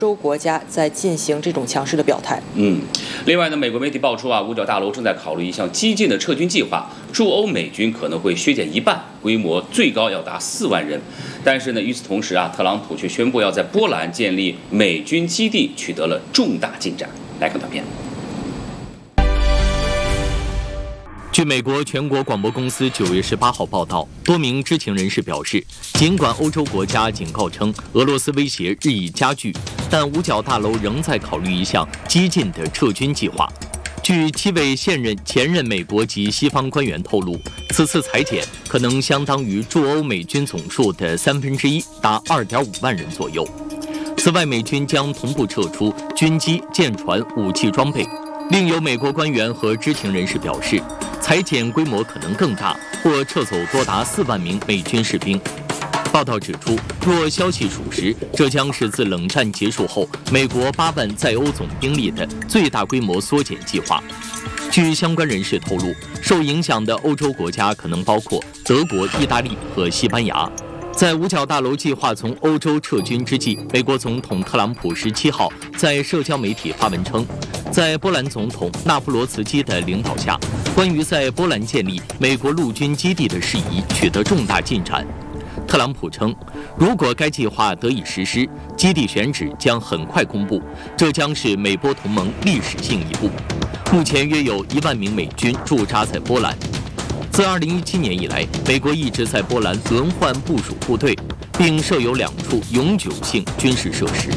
洲国家在进行这种强势的表态。 另外呢，美国媒体爆出五角大楼正在考虑一项激进的撤军计划，驻欧美军可能会削减一半，规模最高要达4万人。但是呢，与此同时特朗普却宣布要在波兰建立美军基地，取得了重大进展。来看短片。 据美国全国广播公司9月18号报道，多名知情人士表示，尽管欧洲国家警告称俄罗斯威胁日益加剧，但五角大楼仍在考虑一项激进的撤军计划。据7位前任美国及西方官员透露，此次裁减可能相当于驻欧美军总数的1/3，达2.5万人左右。此外，美军将同步撤出军机、舰船、武器装备。另有美国官员和知情人士表示，裁减规模可能更大，或撤走多达4万名美军士兵。报道指出，若消息属实，这将是自冷战结束后美国8万在欧总兵力的最大规模缩减计划。据相关人士透露，受影响的欧洲国家可能包括德国、意大利和西班牙。在五角大楼计划从欧洲撤军之际，美国总统特朗普17号在社交媒体发文称，在波兰总统纳夫罗茨基的领导下，关于在波兰建立美国陆军基地的事宜取得重大进展。特朗普称，如果该计划得以实施，基地选址将很快公布，这将是美波同盟历史性一步。目前约有1万名美军驻扎在波兰。自2017年以来，美国一直在波兰轮换部署部队，并设有2处永久性军事设施。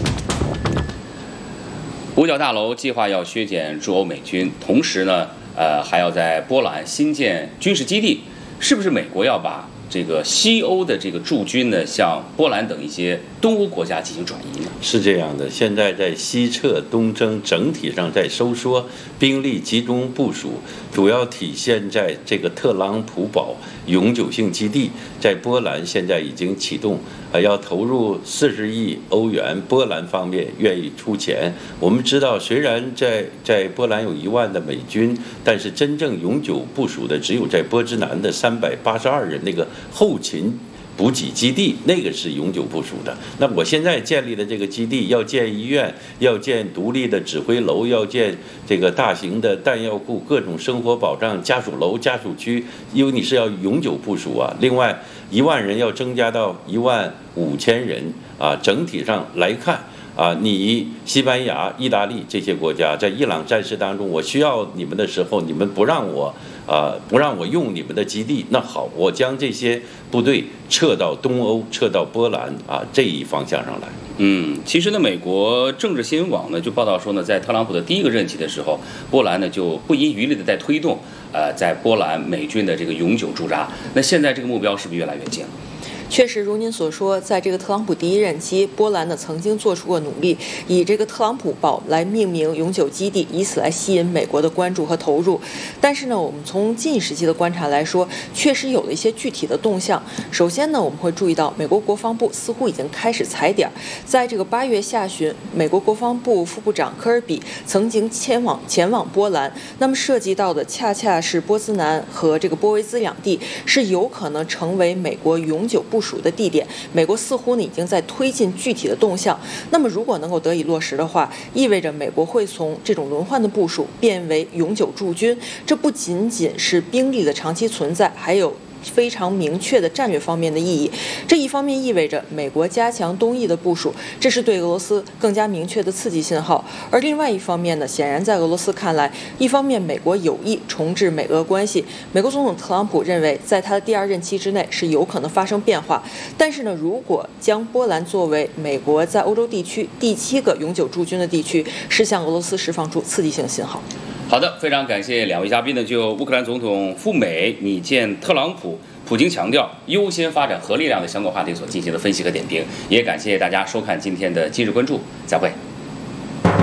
五角大楼计划要削减驻欧美军，同时呢，还要在波兰新建军事基地，是不是美国要把这个西欧的这个驻军呢，向波兰等一些东欧国家进行转移呢？ 是这样的，现在在西撤东征，整体上在收缩，兵力集中部署，主要体现在这个特朗普堡永久性基地在波兰现在已经启动，要投入40亿欧元，波兰方面愿意出钱。我们知道，虽然在波兰有1万的美军，但是真正永久部署的只有在波兹南的382人那个后勤补给基地，那个是永久部署的。那我现在建立的这个基地，要建医院，要建独立的指挥楼，要建这个大型的弹药库，各种生活保障家属楼、家属区，因为你是要永久部署啊。另外，1万人要增加到15000人啊。整体上来看你西班牙、意大利这些国家在伊朗战事当中，我需要你们的时候，你们不让我用你们的基地，那好，我将这些部队撤到东欧，撤到波兰这一方向上来。 其实呢，美国政治新闻网呢就报道说呢，在特朗普的第一个任期的时候，波兰呢就不遗余力的在推动在波兰美军的这个永久驻扎。那现在这个目标是不是越来越近了？ 确实如您所说，在这个特朗普第一任期，波兰呢曾经做出过努力，以这个特朗普堡来命名永久基地，以此来吸引美国的关注和投入。但是呢，我们从近时期的观察来说，确实有了一些具体的动向。首先呢，我们会注意到美国国防部似乎已经开始踩点。在这个8月下旬，美国国防部副部长科尔比曾经前往波兰，那么涉及到的恰恰是波兹南和这个波维兹两地，是有可能成为美国永久部署的地点。美国似乎呢已经在推进具体的动向。那么如果能够得以落实的话，意味着美国会从这种轮换的部署变为永久驻军。这不仅仅是兵力的长期存在，还有非常明确的战略方面的意义。这一方面意味着美国加强东翼的部署，这是对俄罗斯更加明确的刺激信号。而另外一方面呢，显然在俄罗斯看来，一方面美国有意重置美俄关系，美国总统特朗普认为在他的第2任期之内是有可能发生变化。但是呢，如果将波兰作为美国在欧洲地区第7个永久驻军的地区，是向俄罗斯释放出刺激性信号。 好的，非常感谢2位嘉宾呢，就乌克兰总统赴美拟见特朗普，普京强调优先发展核力量的相关话题所进行的分析和点评，也感谢大家收看今天的今日关注，再会。